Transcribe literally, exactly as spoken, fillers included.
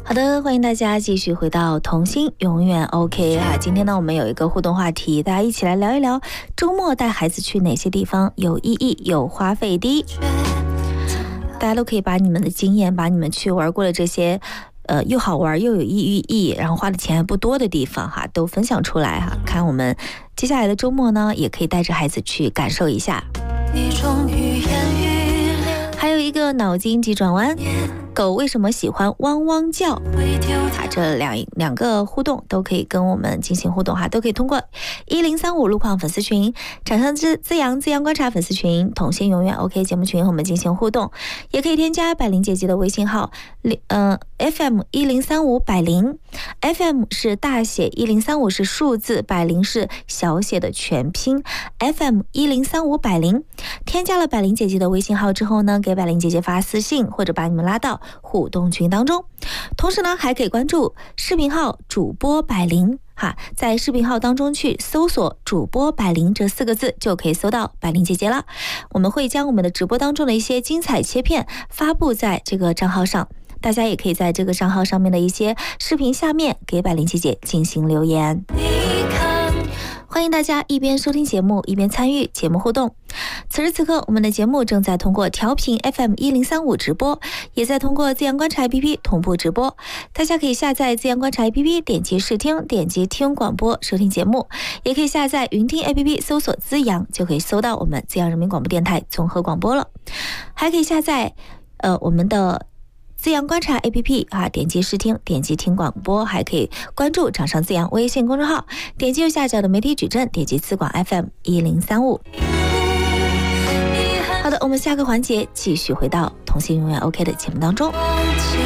好的，欢迎大家继续回到童心永远 OK 啊！今天呢，我们有一个互动话题，大家一起来聊一聊周末带孩子去哪些地方有意义、有花费低。大家都可以把你们的经验，把你们去玩过的这些，呃，又好玩又有意义，然后花的钱还不多的地方哈，都分享出来哈。看我们接下来的周末呢，也可以带着孩子去感受一下。还有一个脑筋急转弯，狗为什么喜欢汪汪叫？啊，这两两个互动都可以跟我们进行互动哈，都可以通过一零三五路况粉丝群、掌上之滋阳滋阳观察粉丝群、童心永远 OK 节目群和我们进行互动，也可以添加百灵姐姐的微信号，呃 F M 一零三五百灵 ，F M 是大写，一零三五是数字，百灵是小写的全拼 ，F M 一零三五百灵。添加了百灵姐姐的微信号之后呢，给百灵姐姐发私信或者把你们拉到互动群当中，同时呢还可以关注视频号主播百灵哈，在视频号当中去搜索主播百灵这四个字就可以搜到百灵姐姐了。我们会将我们的直播当中的一些精彩切片发布在这个账号上，大家也可以在这个账号上面的一些视频下面给百灵姐姐进行留言。欢迎大家一边收听节目一边参与节目互动。此时此刻我们的节目正在通过调频 F M 一零三五直播，也在通过滋阳观察 A P P 同步直播，大家可以下载滋阳观察 A P P， 点击试听，点击听广播收听节目，也可以下载云听 A P P 搜索滋阳，就可以搜到我们滋阳人民广播电台综合广播了。还可以下载呃我们的滋阳观察 A P P 啊，点击试听，点击听广播，还可以关注掌上滋阳微信公众号，点击右下角的媒体矩阵，点击滋广 F M 一零三五。好的，我们下个环节继续回到童心永远 OK 的节目当中。